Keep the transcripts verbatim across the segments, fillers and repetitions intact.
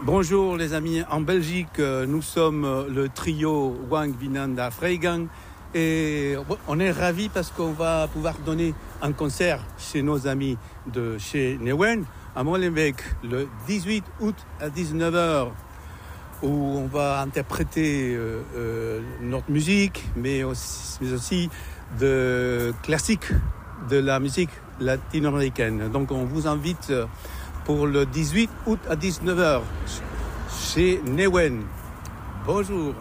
Bonjour les amis, en Belgique nous sommes le trio Wang Vinanda Freigang et on est ravis parce qu'on va pouvoir donner un concert chez nos amis de chez Newen à Molenbeek le dix-huit août à dix-neuf heures où on va interpréter euh, euh, notre musique mais aussi, mais aussi de classiques de la musique latino-américaine. Donc on vous invite pour le dix-huit août à dix-neuf heures chez Newen. Bonjour.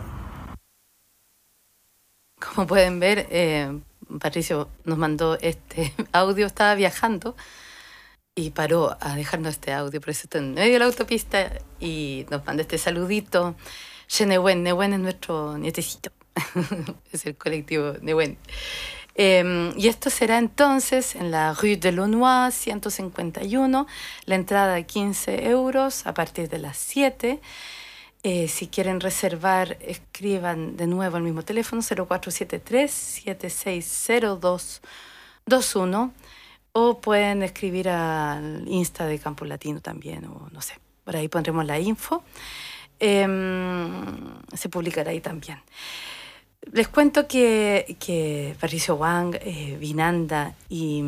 Como pueden ver, eh, Patricio nos mandó este audio, estaba viajando y paró a dejarnos este audio, por eso está en medio de la autopista y nos manda este saludito. Chez Newen, Newen es nuestro nietecito, es el colectivo Newen. Eh, y esto será entonces en la Rue de Launois ciento cincuenta y uno, la entrada quince euros a partir de las siete. Eh, si quieren reservar, escriban de nuevo al mismo teléfono cero cuatro siete tres, siete seis cero dos dos uno o pueden escribir al Insta de Campo Latino también, o no sé, por ahí pondremos la info. Eh, se publicará ahí también. Les cuento que, que Patricio Wang, eh, Vinanda y,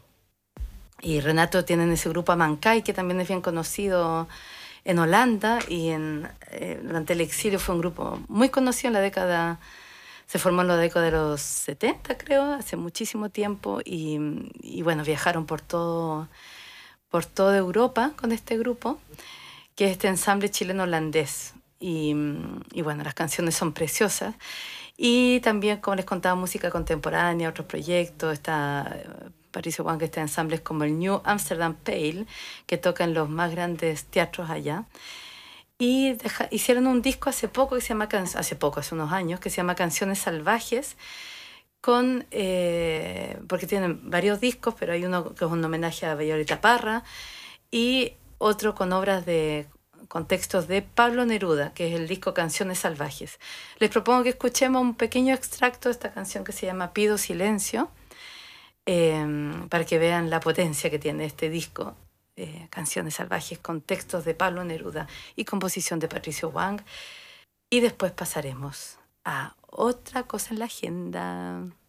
y Renato tienen ese grupo Amancay, que también es bien conocido en Holanda, y en, eh, durante el exilio fue un grupo muy conocido en la década, se formó en la década de los setenta, creo, hace muchísimo tiempo, y, y bueno, viajaron por todo, por toda Europa con este grupo, que es este ensamble chileno-holandés. Y, y bueno, las canciones son preciosas. Y también, como les contaba, música contemporánea, otros proyectos. Está Patricio Wang, este ensambles como el New Amsterdam Pale, que toca en los más grandes teatros allá. Y deja, hicieron un disco hace poco, que se llama, hace poco, hace unos años, que se llama Canciones Salvajes, con, eh, porque tienen varios discos, pero hay uno que es un homenaje a Violeta Parra, y otro con obras de... con textos de Pablo Neruda, que es el disco Canciones Salvajes. Les propongo que escuchemos un pequeño extracto de esta canción que se llama Pido Silencio, eh, para que vean la potencia que tiene este disco, eh, Canciones Salvajes, con textos de Pablo Neruda y composición de Patricio Wang. Y después pasaremos a otra cosa en la agenda.